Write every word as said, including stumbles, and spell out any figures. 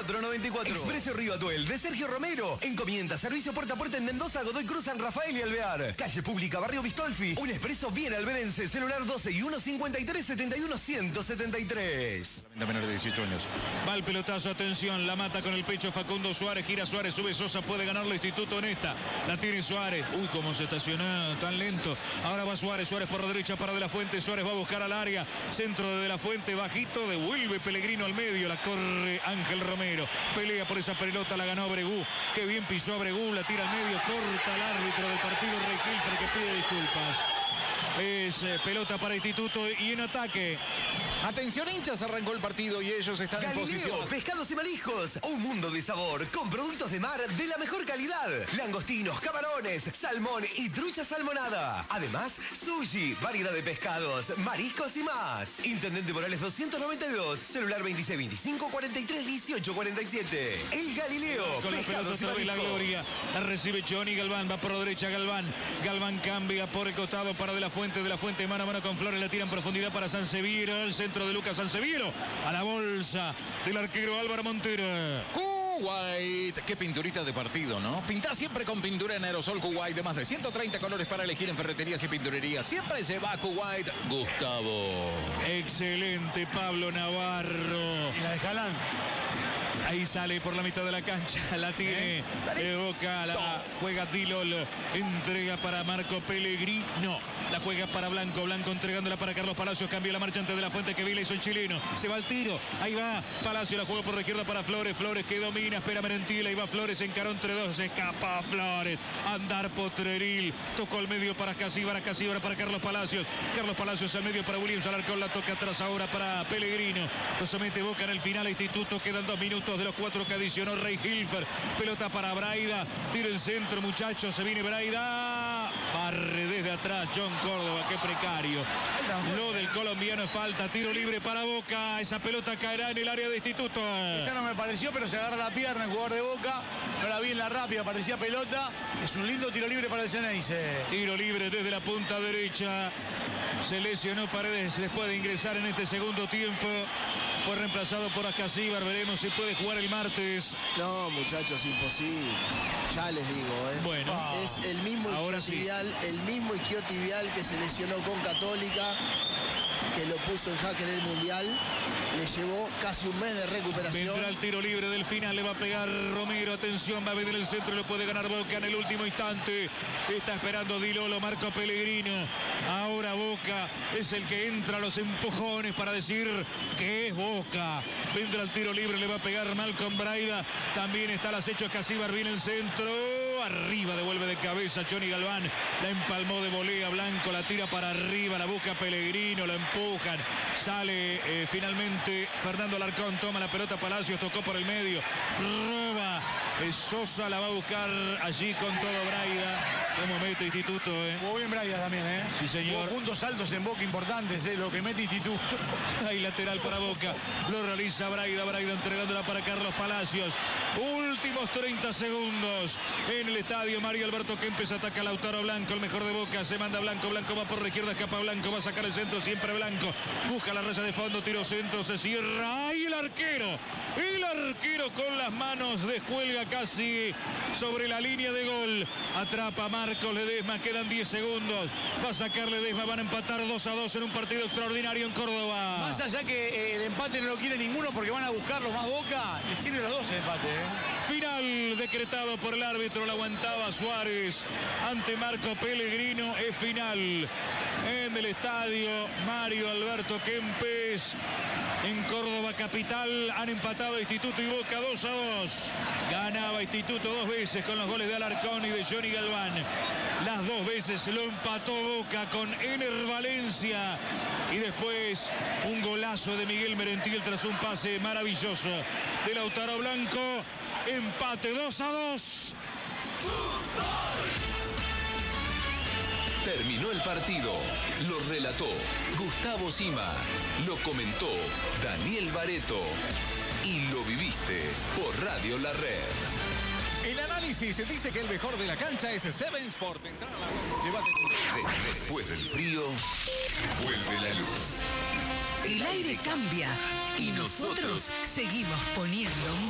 cuatro noventa y cuatro. Expreso Río Atuel de Sergio Romero. Encomienda servicio puerta a puerta en Mendoza, Godoy Cruz, San Rafael y Alvear. Calle Pública, Barrio Bistolfi. Un expreso bien alberense. Celular doce y uno cincuenta y tres setenta y uno ciento setenta y tres. Menor de dieciocho años. Va el pelotazo, atención, la mata con el pecho Facundo Suárez, gira Suárez, sube Sosa, puede ganarlo Instituto en esta. La tiene Suárez. Uy, cómo se estacionó tan lento. Ahora va Suárez, Suárez por la derecha para De La Fuente. Suárez va a buscar al área. Centro de De La Fuente, bajito, devuelve Pellegrino al medio. La corre Ángel Romero. Pelea por esa pelota, la ganó Abregú. Qué bien pisó Abregú, la tira al medio, corta al árbitro del partido Rey Hilfer que pide disculpas. Es eh, pelota para Instituto y en ataque. Atención hinchas, arrancó el partido y ellos están Galileo, en posición. pescados y mariscos, un mundo de sabor con productos de mar de la mejor calidad. Langostinos, camarones, salmón y trucha salmonada. Además, sushi, variedad de pescados, mariscos y más. Intendente Morales doscientos noventa y dos, celular veintiséis veinticinco cuarenta y tres dieciocho cuarenta y siete. El Galileo, Con la pelota pescados y otra vez la mariscos. gloria. La recibe Johnny Galván, va por la derecha Galván. Galván cambia por el costado para De La Fuente. De La Fuente mano a mano con Flores, la tira en profundidad para Sanseviero. El centro de Lucas Sanseviero. A la bolsa del arquero Álvaro Montero. Kuwait, qué pinturita de partido, ¿no? Pintá siempre con pintura en aerosol Kuwait de más de ciento treinta colores para elegir en ferreterías y pinturerías. Siempre lleva a Kuwait, Gustavo. Excelente Pablo Navarro. Y la de Jalán. Ahí sale por la mitad de la cancha, la tiene de Boca, la juega Dilol, entrega para Marco Pellegrino, la juega para Blanco, Blanco entregándola para Carlos Palacios, cambia la marcha antes de La Fuente que Vila hizo el chileno, se va al tiro, ahí va Palacios, la juega por la izquierda para Flores, Flores que domina, espera Merentiel, ahí va Flores, encaró entre dos, se escapa Flores, andar Potreril, tocó al medio para Casíbara, Casíbara para Carlos Palacios, Carlos Palacios al medio para Williams Alarcón, la toca atrás ahora para Pellegrino, lo somete Boca en el final, Instituto, quedan dos minutos de los cuatro que adicionó Rey Hilfer, pelota para Braida, tiro en centro muchachos, se viene Braida, barre desde atrás John Córdoba, qué precario, lo del colombiano es falta, tiro libre para Boca, esa pelota caerá en el área de Instituto. Esta no me pareció, pero se agarra la pierna el jugador de Boca, no la vi en la rápida, parecía pelota, es un lindo tiro libre para el Ceneice. Tiro libre desde la punta derecha, se lesionó Paredes después de ingresar en este segundo tiempo. Fue reemplazado por Ascasíbar, veremos si puede jugar el martes. No, muchachos, imposible. Ya les digo, ¿eh? Bueno. Es el mismo Ahora isquiotibial, sí. el mismo isquiotibial que se lesionó con Católica, que lo puso en jaque en el Mundial. Le llevó casi un mes de recuperación. Vendrá el tiro libre del final, le va a pegar Romero, atención, va a venir el centro, lo puede ganar Boca en el último instante. Está esperando Dilolo, Marco Pellegrino. Ahora Boca es el que entra a los empujones para decir que es Boca. Vendrá el tiro libre, le va a pegar Malcolm Braida. También está el acecho Casíbar, viene el centro. Arriba, devuelve de cabeza Johnny Galván. La empalmó de volea Blanco, la tira para arriba, la busca Pellegrino, la empujan. Sale eh, finalmente Fernando Alarcón, toma la pelota Palacios, tocó por el medio. Roba. Eh, Sosa la va a buscar allí con todo Braida. Como mete Instituto, ¿eh? Jugó bien Braida también, ¿eh? Sí, señor. Jugó puntos altos en Boca importantes, ¿eh? Lo que mete Instituto. Hay lateral para Boca. Lo realiza Braida. Braida entregándola para Carlos Palacios. Últimos treinta segundos en el estadio. Mario Alberto Kempes ataca a Lautaro Blanco, el mejor de Boca. Se manda Blanco. Blanco va por la izquierda, escapa Blanco. Va a sacar el centro, siempre Blanco. Busca la raya de fondo, tiro centro, se cierra. ¡Ay, el arquero! El arquero con las manos descuelga casi sobre la línea de gol. Atrapa a Marcos Ledesma, quedan diez segundos. Va a sacar Ledesma, van a empatar dos a dos en un partido extraordinario en Córdoba. Más allá que eh, el empate no lo quiere ninguno porque van a buscarlo más Boca, le sirve los dos el empate, ¿eh? Final decretado por el árbitro, lo aguantaba Suárez ante Marco Pellegrino. Es final en el estadio Mario Alberto Kempes en Córdoba capital. Han empatado Instituto y Boca dos a dos. Ganaba Instituto dos veces con los goles de Alarcón y de Johnny Galván. Las dos veces lo empató Boca con Ener Valencia. Y después un golazo de Miguel Merentiel tras un pase maravilloso de Lautaro Blanco. Empate dos a dos. Terminó el partido. Lo relató Gustavo Sima. Lo comentó Daniel Bareto. Y lo viviste por Radio La Red. El análisis dice que el mejor de la cancha es Seven Sport. Entrar a la... Llévate tu... De- después del frío, vuelve la luz. El aire cambia y nosotros seguimos poniendo